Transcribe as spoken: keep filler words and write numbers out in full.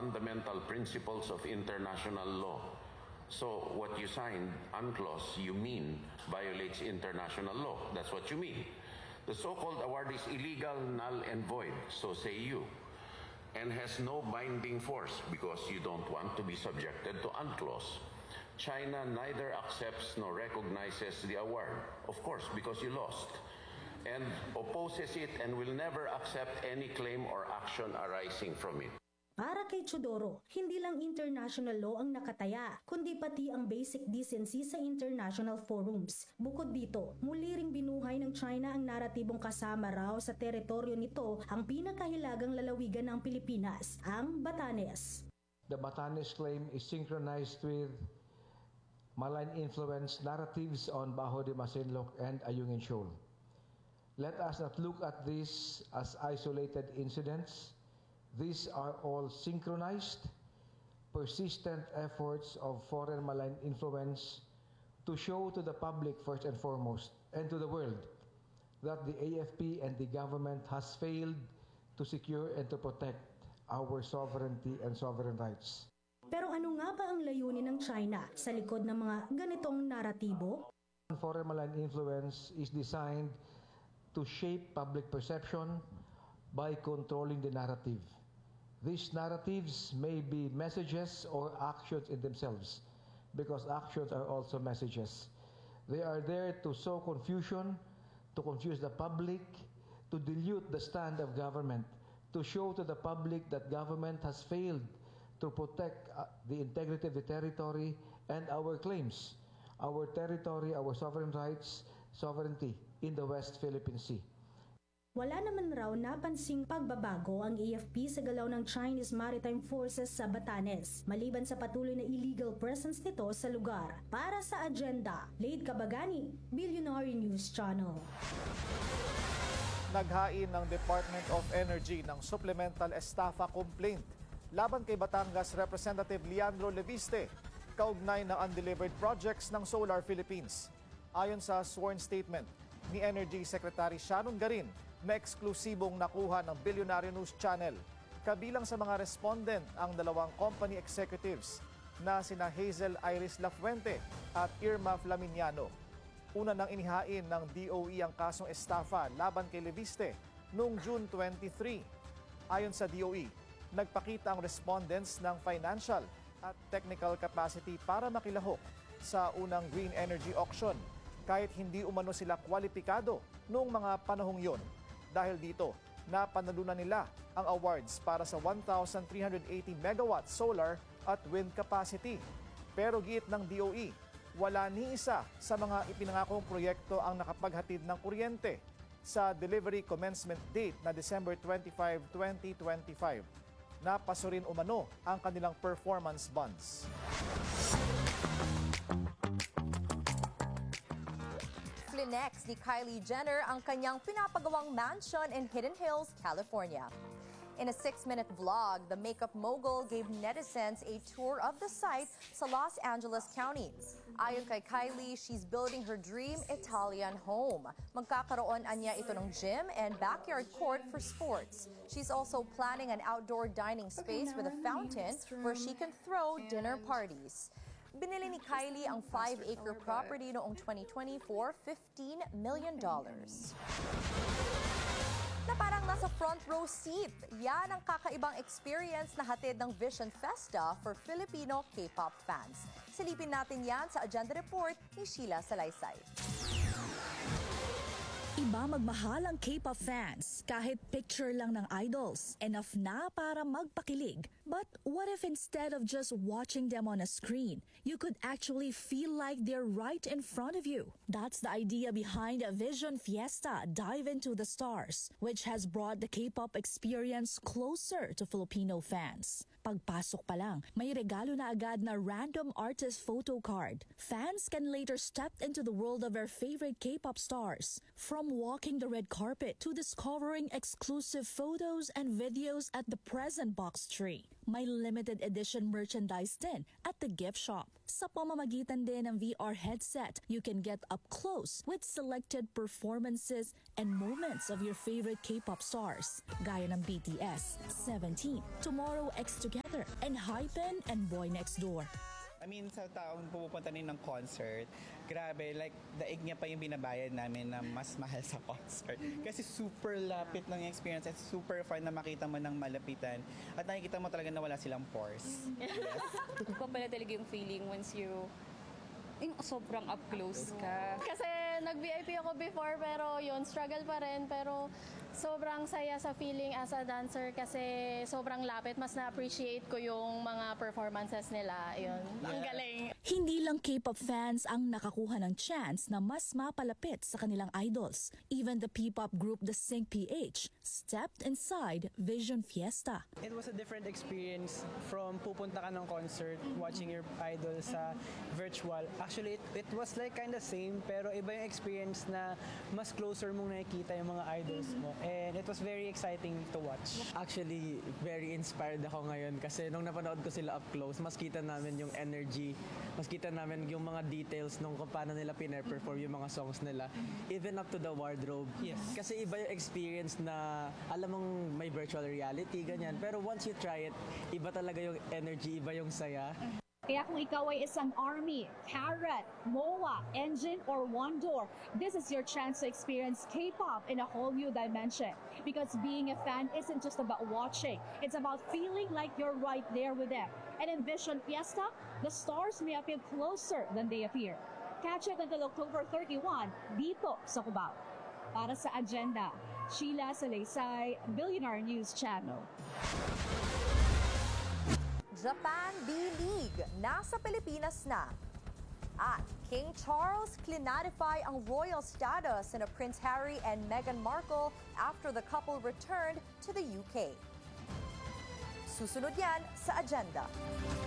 fundamental principles of international law. So what you signed, UNCLOS, you mean violates international law. That's what you mean. The so-called award is illegal, null, and void, so say you, and has no binding force because you don't want to be subjected to UNCLOS. China neither accepts nor recognizes the award, of course, because you lost, and opposes it and will never accept any claim or action arising from it. Para kay Teodoro, hindi lang international law ang nakataya, kundi pati ang basic decency sa international forums. Bukod dito, muli ring binuhay ng China ang naratibong kasama raw sa teritoryo nito ang pinakahilagang lalawigan ng Pilipinas, ang Batanes. The Batanes claim is synchronized with malign influence narratives on Bajo de Masinloc and Ayungin Shoal. Let us not look at these as isolated incidents. These are all synchronized, persistent efforts of foreign malign influence to show to the public first and foremost, and to the world, that the A F P and the government has failed to secure and to protect our sovereignty and sovereign rights. Pero ano nga ba ang layunin ng China sa likod ng mga ganitong naratibo? Foreign malign influence is designed to shape public perception by controlling the narrative. These narratives may be messages or actions in themselves, because actions are also messages. They are there to sow confusion, to confuse the public, to dilute the stand of government, to show to the public that government has failed to protect uh, the integrity of the territory and our claims, our territory, our sovereign rights, sovereignty in the West Philippine Sea. Wala naman raw napansing pagbabago ang A F P sa galaw ng Chinese Maritime Forces sa Batanes, maliban sa patuloy na illegal presence nito sa lugar. Para sa agenda, Lade Cabagani, Billionaire News Channel. Naghain ng Department of Energy ng supplemental estafa complaint laban kay Batangas Representative Leandro Leviste, kaugnay ng undelivered projects ng Solar Philippines. Ayon sa sworn statement ni Energy Secretary Sharon Garin, na eksklusibong nakuha ng Billionaire News Channel. Kabilang sa mga respondent ang dalawang company executives na sina Hazel Iris Lafuente at Irma Flaminiano. Una nang inihain ng D O E ang kasong estafa laban kay Leviste noong June twenty-third. Ayon sa D O E, nagpakita ang respondents ng financial at technical capacity para makilahok sa unang green energy auction kahit hindi umano sila kwalipikado noong mga panahong yon. Dahil dito, napanalunan nila ang awards para sa one thousand three hundred eighty megawatt solar at wind capacity. Pero giit ng D O E, wala ni isa sa mga ipinangakong proyekto ang nakapaghatid ng kuryente sa delivery commencement date na December twenty-fifth, twenty twenty-five. Napaso rin umano ang kanilang performance bonds. Flinex ni Kylie Jenner ang kanyang pinapagawang mansion in Hidden Hills, California. In a six-minute vlog, the makeup mogul gave netizens a tour of the site sa Los Angeles County. Ayon kay Kylie, she's building her dream Italian home. Magkakaroon anya ito ng gym and backyard court for sports. She's also planning an outdoor dining space with a fountain where she can throw dinner parties. Binili ni Kylie ang five-acre property noong twenty twenty for fifteen million dollars. Na parang nasa front row seat. Yan ang kakaibang experience na hatid ng Vision Festa for Filipino K-pop fans. Silipin natin yan sa Agenda Report ni Sheila Salaysay. Iba magmahal ang K-pop fans kahit picture lang ng idols. Enough na para magpakilig. But what if instead of just watching them on a screen, you could actually feel like they're right in front of you? That's the idea behind Vision Fiesta Dive Into the Stars, which has brought the K-pop experience closer to Filipino fans. Pagpasok pa lang, may regalo na agad na random artist photo card. Fans can later step into the world of their favorite K-pop stars, from walking the red carpet to discovering exclusive photos and videos at the present box tree. may limited edition merchandise din at the gift shop. Sa pamamagitan din ng V R headset, you can get up close with selected performances and moments of your favorite K-pop stars, gaya ng B T S, Seventeen, Tomorrow X Together, and Hypen and Boy Next Door. I mean, sa taong pupunta rin ng concert, grabe, like, daig niya pa yung binabayad namin na mas mahal sa concert. Kasi super lapit ng experience at super fun na makita mo ng malapitan. At nakikita mo talaga na wala silang pores. Yes. Iba pala talaga yung feeling once you yung sobrang up close ka. Kasi nag-V I P ako before pero yun, struggle pa rin. Pero sobrang saya sa feeling as a dancer kasi sobrang lapit. Mas na-appreciate ko yung mga performances nila. Yun, ang galing. Hindi lang K-pop fans ang nakakuha ng chance na mas mapalapit sa kanilang idols. Even the P-pop group The Sync P H stepped inside Vision Fiesta. It was a different experience from pupunta ka ng concert, watching your idol sa virtual. Actually, it, it was like kind of same, pero iba yung experience na mas closer mong nakikita yung mga idols mo. And it was very exciting to watch. Actually, very inspired ako ngayon kasi nung napanood ko sila up close, mas kita namin yung energy, mas kita namin yung mga details nung kung paano nila pine-perform yung mga songs nila. Even up to the wardrobe. Yes. Kasi iba yung experience na alam mong may virtual reality, ganyan. Pero once you try it, iba talaga yung energy, iba yung saya. Kaya kung ikaw ay isang ARMY, Carrot, MOA, Engine, or One Door, this is your chance to experience K-pop in a whole new dimension. Because being a fan isn't just about watching, it's about feeling like you're right there with them. And in Vision Fiesta, the stars may appear closer than they appear. Catch it until October thirty-first dito sa Cubao. Para sa Agenda, Sheila Salaysay, Billionaire News Channel. Japan B-League nasa Pilipinas na. At King Charles clinarify ang royal status na Prince Harry and Meghan Markle after the couple returned to the U K. Susunod yan sa Agenda.